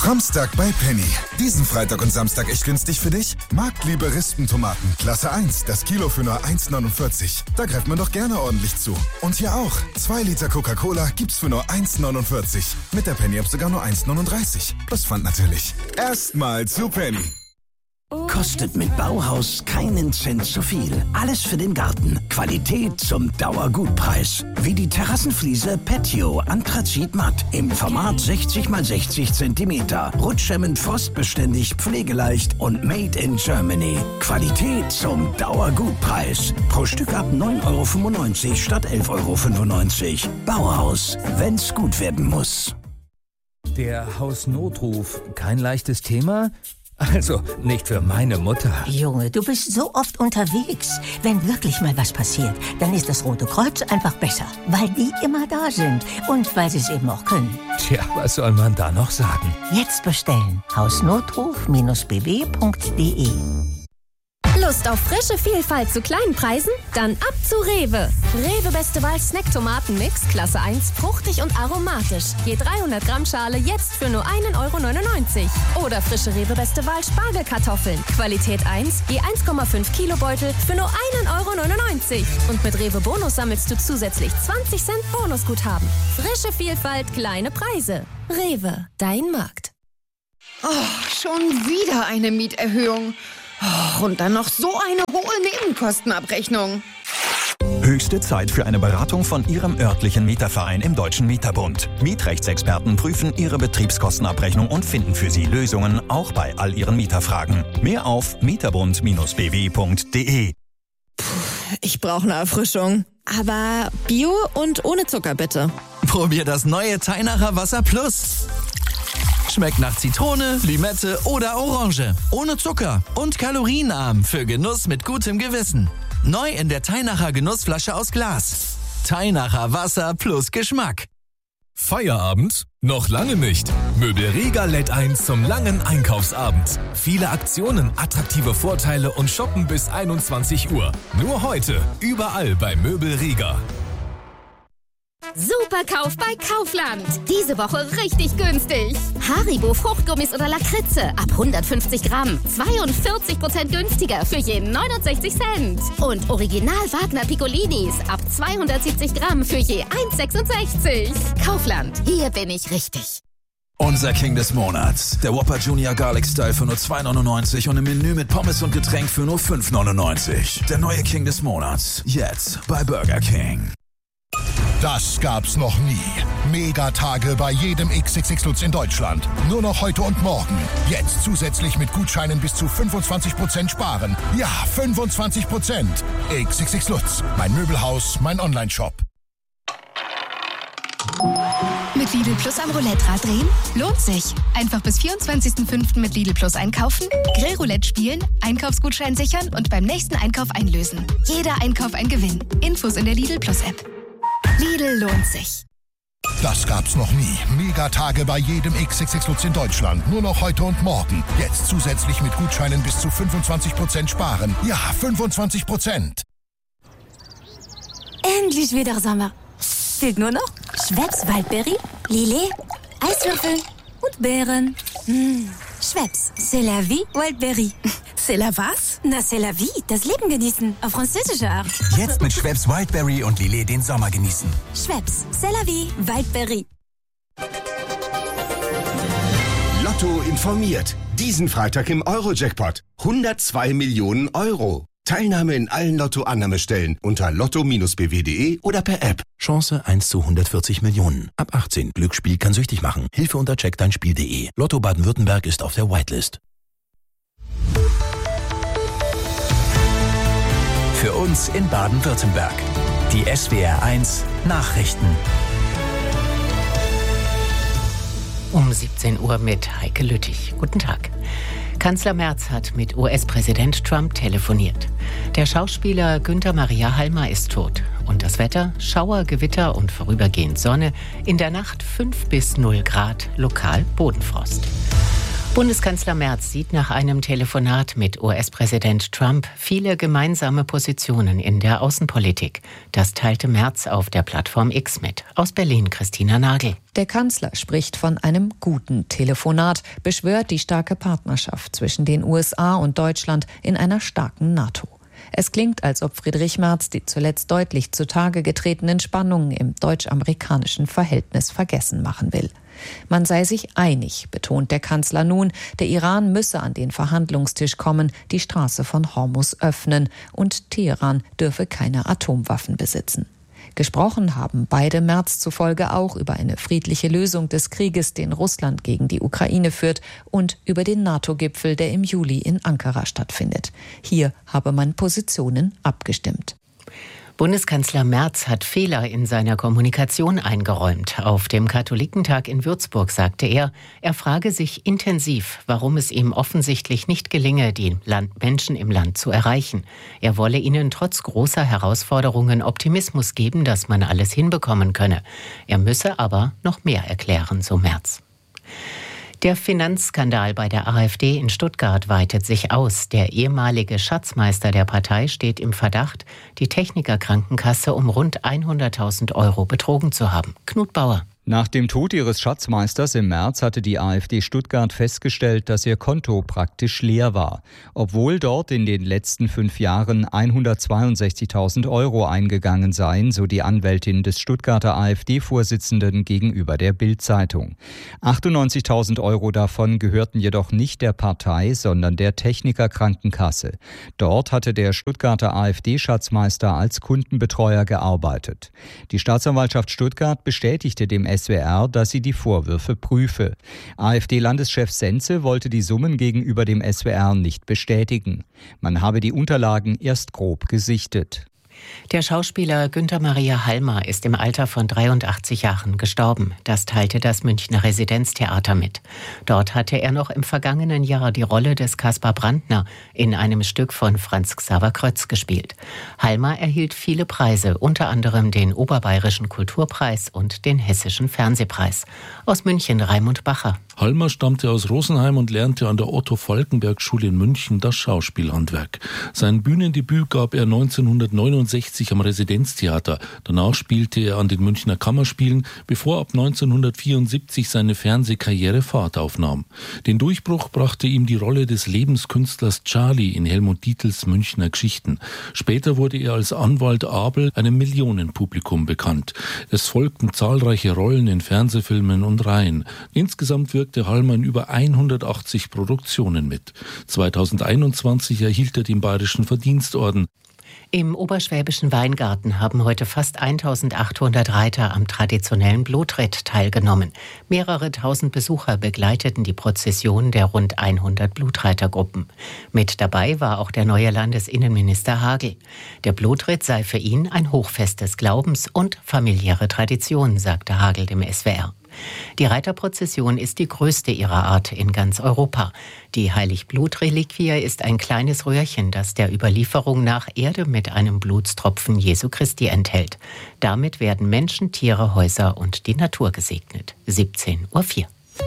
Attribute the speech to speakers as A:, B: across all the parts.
A: Framstag bei Penny. Diesen Freitag und Samstag echt günstig für dich? Marktliebe Rispentomaten, Klasse 1, das Kilo für nur 1,49. Da greift man doch gerne ordentlich zu. Und hier auch, 2 Liter Coca-Cola gibt's für nur 1,49. Mit der Penny-App sogar nur 1,39. Plus Pfand natürlich. Erstmal zu Penny.
B: Kostet mit Bauhaus keinen Cent zu viel. Alles für den Garten. Qualität zum Dauergutpreis. Wie die Terrassenfliese Patio Anthrazit Matt im Format 60 x 60 cm. Rutschhemmend, frostbeständig, pflegeleicht und made in Germany. Qualität zum Dauergutpreis. Pro Stück ab 9,95 € statt 11,95 €. Bauhaus, wenn's gut werden muss.
C: Der Hausnotruf, kein leichtes Thema? Also, nicht für meine Mutter.
D: Junge, du bist so oft unterwegs. Wenn wirklich mal was passiert, dann ist das Rote Kreuz einfach besser. Weil die immer da sind. Und weil sie es eben auch können.
C: Tja, was soll man da noch sagen?
D: Jetzt bestellen. Hausnotruf-bw.de.
E: Lust auf frische Vielfalt zu kleinen Preisen? Dann ab zu Rewe. Rewe Beste Wahl Snack-Tomaten-Mix, Klasse 1, fruchtig und aromatisch. Je 300 Gramm Schale jetzt für nur 1,99 €. Oder frische Rewe Beste Wahl Spargelkartoffeln. Qualität 1, je 1,5 Kilo Beutel für nur 1,99 €. Und mit Rewe Bonus sammelst du zusätzlich 20 Cent Bonusguthaben. Frische Vielfalt, kleine Preise. Rewe, dein Markt.
F: Oh, schon wieder eine Mieterhöhung. Oh, und dann noch so eine hohe Nebenkostenabrechnung.
G: Höchste Zeit für eine Beratung von Ihrem örtlichen Mieterverein im Deutschen Mieterbund. Mietrechtsexperten prüfen Ihre Betriebskostenabrechnung und finden für Sie Lösungen, auch bei all Ihren Mieterfragen. Mehr auf mieterbund-bw.de.
F: Ich brauche eine Erfrischung. Aber Bio und ohne Zucker, bitte.
H: Probier das neue Teinacher Wasser Plus. Schmeckt nach Zitrone, Limette oder Orange. Ohne Zucker und kalorienarm für Genuss mit gutem Gewissen. Neu in der Teinacher Genussflasche aus Glas. Teinacher Wasser plus Geschmack.
I: Feierabend? Noch lange nicht. Möbel Rega lädt ein zum langen Einkaufsabend. Viele Aktionen, attraktive Vorteile und shoppen bis 21 Uhr. Nur heute, überall bei Möbel Rega.
E: Superkauf bei Kaufland. Diese Woche richtig günstig. Haribo Fruchtgummis oder Lakritze ab 150 Gramm. 42% günstiger für je 69 Cent. Und Original Wagner Piccolinis ab 270 Gramm für je 1,66. Kaufland, hier bin ich richtig.
J: Unser King des Monats. Der Whopper Junior Garlic Style für nur 2,99 € und im Menü mit Pommes und Getränk für nur 5,99 €. Der neue King des Monats. Jetzt bei Burger King.
K: Das gab's noch nie. Megatage bei jedem XXX Lutz in Deutschland. Nur noch heute und morgen. Jetzt zusätzlich mit Gutscheinen bis zu 25% sparen. Ja, 25%. XXX Lutz. Mein Möbelhaus, mein Onlineshop.
L: Mit Lidl Plus am Roulette-Rad drehen? Lohnt sich. Einfach bis 24.05. mit Lidl Plus einkaufen, Grillroulette spielen, Einkaufsgutschein sichern und beim nächsten Einkauf einlösen. Jeder Einkauf ein Gewinn. Infos in der Lidl Plus App. Lidl lohnt sich.
K: Das gab's noch nie. Megatage bei jedem XXX Lutz in Deutschland. Nur noch heute und morgen. Jetzt zusätzlich mit Gutscheinen bis zu 25% sparen. Ja, 25%.
M: Endlich wieder Sommer. Fehlt nur noch Schweppes Waldbeere, Lillet, Eiswürfel und Beeren. Schweppes, c'est la vie, Wildberry.
L: C'est la was?
M: Na, c'est la vie, das Leben genießen, auf französische Art.
N: Jetzt mit Schweppes Wildberry und Lillet den Sommer genießen.
M: Schweppes, c'est la vie, Wildberry.
O: Lotto informiert. Diesen Freitag im Euro-Jackpot. 102 Millionen €. Teilnahme in allen Lotto-Annahmestellen unter lotto-bw.de oder per App.
P: Chance 1 zu 140 Millionen. Ab 18. Glücksspiel kann süchtig machen. Hilfe unter checkdeinspiel.de. Lotto Baden-Württemberg ist auf der Whitelist.
Q: Für uns in Baden-Württemberg. Die SWR1 Nachrichten.
R: Um 17 Uhr mit Heike Lüttich. Guten Tag. Kanzler Merz hat mit US-Präsident Trump telefoniert. Der Schauspieler Günther Maria Halmer ist tot. Und das Wetter? Schauer, Gewitter und vorübergehend Sonne. In der Nacht 5 bis 0 Grad, lokal Bodenfrost. Bundeskanzler Merz sieht nach einem Telefonat mit US-Präsident Trump viele gemeinsame Positionen in der Außenpolitik. Das teilte Merz auf der Plattform X mit. Aus Berlin Christina Nagel.
S: Der Kanzler spricht von einem guten Telefonat, beschwört die starke Partnerschaft zwischen den USA und Deutschland in einer starken NATO. Es klingt, als ob Friedrich Merz die zuletzt deutlich zutage getretenen Spannungen im deutsch-amerikanischen Verhältnis vergessen machen will. Man sei sich einig, betont der Kanzler nun, der Iran müsse an den Verhandlungstisch kommen, die Straße von Hormuz öffnen und Teheran dürfe keine Atomwaffen besitzen. Gesprochen haben beide Merz zufolge auch über eine friedliche Lösung des Krieges, den Russland gegen die Ukraine führt, und über den NATO-Gipfel, der im Juli in Ankara stattfindet. Hier habe man Positionen abgestimmt.
R: Bundeskanzler Merz hat Fehler in seiner Kommunikation eingeräumt. Auf dem Katholikentag in Würzburg sagte er frage sich intensiv, warum es ihm offensichtlich nicht gelinge, die Menschen im Land zu erreichen. Er wolle ihnen trotz großer Herausforderungen Optimismus geben, dass man alles hinbekommen könne. Er müsse aber noch mehr erklären, so Merz. Der Finanzskandal bei der AfD in Stuttgart weitet sich aus. Der ehemalige Schatzmeister der Partei steht im Verdacht, die Technikerkrankenkasse um rund 100.000 € betrogen zu haben. Knut Bauer.
T: Nach dem Tod ihres Schatzmeisters im März hatte die AfD Stuttgart festgestellt, dass ihr Konto praktisch leer war, obwohl dort in den letzten 5 Jahren 162.000 € eingegangen seien, so die Anwältin des Stuttgarter AfD-Vorsitzenden gegenüber der Bild-Zeitung. 98.000 € davon gehörten jedoch nicht der Partei, sondern der Technikerkrankenkasse. Dort hatte der Stuttgarter AfD-Schatzmeister als Kundenbetreuer gearbeitet. Die Staatsanwaltschaft Stuttgart bestätigte dem SWR, dass sie die Vorwürfe prüfe. AfD-Landeschef Sense wollte die Summen gegenüber dem SWR nicht bestätigen. Man habe die Unterlagen erst grob gesichtet.
R: Der Schauspieler Günther Maria Halmer ist im Alter von 83 Jahren gestorben. Das teilte das Münchner Residenztheater mit. Dort hatte er noch im vergangenen Jahr die Rolle des Kaspar Brandner in einem Stück von Franz Xaver Krötz gespielt. Halmer erhielt viele Preise, unter anderem den Oberbayerischen Kulturpreis und den Hessischen Fernsehpreis. Aus München Raimund Bacher.
U: Halmer stammte aus Rosenheim und lernte an der Otto-Falckenberg-Schule in München das Schauspielhandwerk. Sein Bühnendebüt gab er 1969 am Residenztheater. Danach spielte er an den Münchner Kammerspielen, bevor ab 1974 seine Fernsehkarriere Fahrt aufnahm. Den Durchbruch brachte ihm die Rolle des Lebenskünstlers Charlie in Helmut Dietls Münchner Geschichten. Später wurde er als Anwalt Abel einem Millionenpublikum bekannt. Es folgten zahlreiche Rollen in Fernsehfilmen und Reihen. Insgesamt wirkte Halmer in über 180 Produktionen mit. 2021 erhielt er den Bayerischen Verdienstorden.
R: Im Oberschwäbischen Weingarten haben heute fast 1.800 Reiter am traditionellen Blutritt teilgenommen. Mehrere tausend Besucher begleiteten die Prozession der rund 100 Blutreitergruppen. Mit dabei war auch der neue Landesinnenminister Hagel. Der Blutritt sei für ihn ein Hochfest des Glaubens und familiäre Tradition, sagte Hagel dem SWR. Die Reiterprozession ist die größte ihrer Art in ganz Europa. Die Heiligblutreliquie ist ein kleines Röhrchen, das der Überlieferung nach Erde mit einem Blutstropfen Jesu Christi enthält. Damit werden Menschen, Tiere, Häuser und die Natur gesegnet. 17:04 Uhr.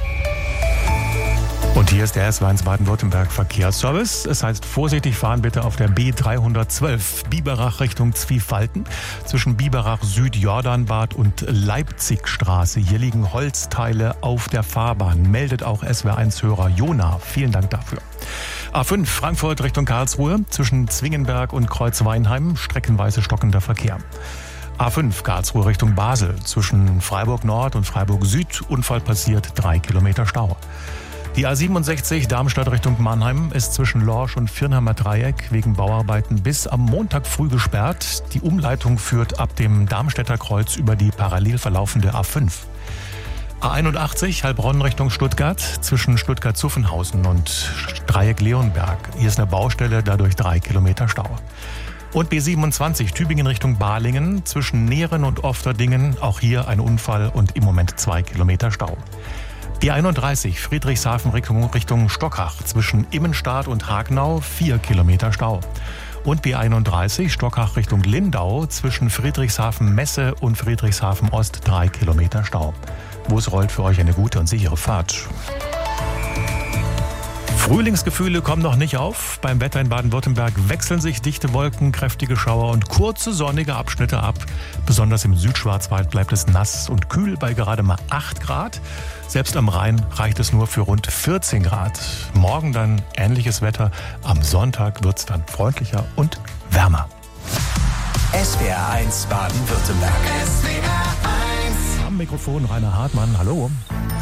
V: Und hier ist der SW1 Baden-Württemberg Verkehrsservice. Es heißt, vorsichtig fahren bitte auf der B312 Biberach Richtung Zwiefalten zwischen Biberach Süd-Jordanbad und Leipzigstraße. Hier liegen Holzteile auf der Fahrbahn, meldet auch SW1-Hörer Jona. Vielen Dank dafür. A5 Frankfurt Richtung Karlsruhe zwischen Zwingenberg und Kreuzweinheim streckenweise stockender Verkehr. A5 Karlsruhe Richtung Basel zwischen Freiburg Nord und Freiburg Süd Unfall passiert, 3 Kilometer Stau. Die A67 Darmstadt Richtung Mannheim ist zwischen Lorsch und Virnheimer Dreieck wegen Bauarbeiten bis am Montag früh gesperrt. Die Umleitung führt ab dem Darmstädter Kreuz über die parallel verlaufende A5. A81 Heilbronn Richtung Stuttgart zwischen Stuttgart-Zuffenhausen und Dreieck-Leonberg. Hier ist eine Baustelle, dadurch 3 Kilometer Stau. Und B27 Tübingen Richtung Balingen zwischen Nehren und Ofterdingen. Auch hier ein Unfall und im Moment 2 Kilometer Stau. B31 Friedrichshafen Richtung Stockach zwischen Immenstadt und Hagnau 4 Kilometer Stau. Und B31 Stockach Richtung Lindau zwischen Friedrichshafen Messe und Friedrichshafen Ost 3 Kilometer Stau. Wo es rollt, für euch eine gute und sichere Fahrt. Frühlingsgefühle kommen noch nicht auf. Beim Wetter in Baden-Württemberg wechseln sich dichte Wolken, kräftige Schauer und kurze sonnige Abschnitte ab. Besonders im Südschwarzwald bleibt es nass und kühl bei gerade mal 8 Grad. Selbst am Rhein reicht es nur für rund 14 Grad. Morgen dann ähnliches Wetter. Am Sonntag wird es dann freundlicher und wärmer.
Q: SWR 1 Baden-Württemberg.
V: Am Mikrofon Rainer Hartmann, hallo.